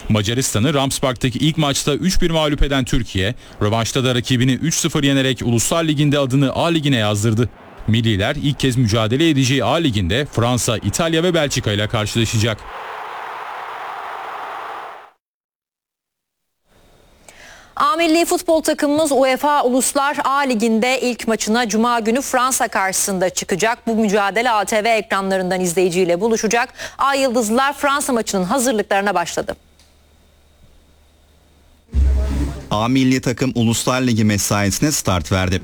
Macaristan'ı Ramsbach'taki ilk maçta 3-1 mağlup eden Türkiye, rövanşta da rakibini 3-0 yenerek Uluslar Ligi'nde adını A Ligi'ne yazdırdı. Milliler ilk kez mücadele edeceği A Ligi'nde Fransa, İtalya ve Belçika ile karşılaşacak. A milli futbol takımımız UEFA Uluslar A Ligi'nde ilk maçına Cuma günü Fransa karşısında çıkacak. Bu mücadele ATV ekranlarından izleyiciyle buluşacak. A Yıldızlılar Fransa maçının hazırlıklarına başladı. A milli takım Uluslar Ligi mesaisine start verdi.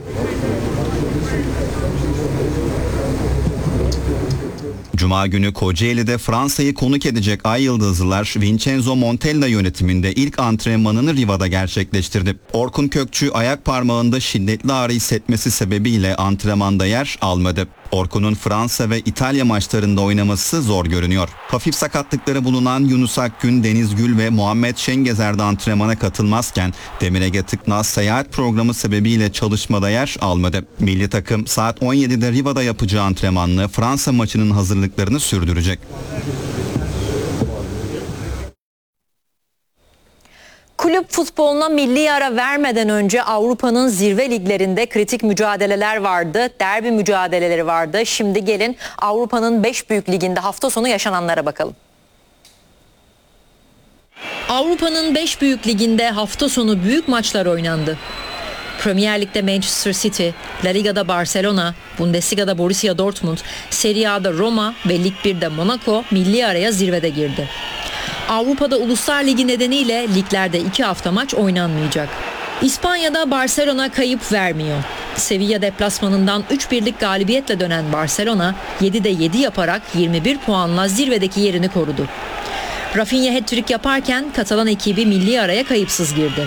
Cuma günü Kocaeli'de Fransa'yı konuk edecek Ay Yıldızlılar, Vincenzo Montella yönetiminde ilk antrenmanını Riva'da gerçekleştirdi. Orkun Kökçü ayak parmağında şiddetli ağrı hissetmesi sebebiyle antrenmanda yer almadı. Orkun'un Fransa ve İtalya maçlarında oynaması zor görünüyor. Hafif sakatlıkları bulunan Yunus Akgün, Deniz Gül ve Muhammed Şengezer de antrenmana katılmazken Demir Ege Tıknaz seyahat programı sebebiyle çalışmada yer almadı. Milli takım saat 17'de Riva'da yapacağı antrenmanla Fransa maçının hazırlıklarını sürdürecek. Kulüp futboluna milli ara vermeden önce Avrupa'nın zirve liglerinde kritik mücadeleler vardı, derbi mücadeleleri vardı. Şimdi gelin Avrupa'nın 5 büyük liginde hafta sonu yaşananlara bakalım. Avrupa'nın 5 büyük liginde hafta sonu büyük maçlar oynandı. Premier Lig'de Manchester City, La Liga'da Barcelona, Bundesliga'da Borussia Dortmund, Serie A'da Roma ve Lig 1'de Monaco milli araya zirvede girdi. Avrupa'da Uluslar Ligi nedeniyle liglerde 2 hafta maç oynanmayacak. İspanya'da Barcelona kayıp vermiyor. Sevilla deplasmanından 3-1'lik galibiyetle dönen Barcelona 7'de 7 yaparak 21 puanla zirvedeki yerini korudu. Rafinha hat-trick yaparken Katalan ekibi milli araya kayıpsız girdi.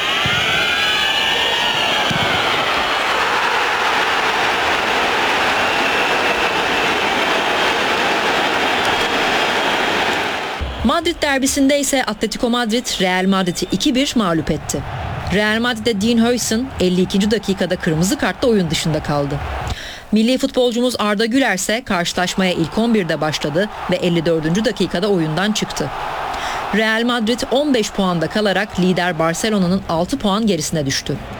Madrid derbisinde ise Atletico Madrid Real Madrid'i 2-1 mağlup etti. Real Madrid'de Dean Huijsen 52. dakikada kırmızı kartla oyun dışında kaldı. Milli futbolcumuz Arda Güler ise karşılaşmaya ilk 11'de başladı ve 54. dakikada oyundan çıktı. Real Madrid 15 puanda kalarak lider Barcelona'nın 6 puan gerisine düştü.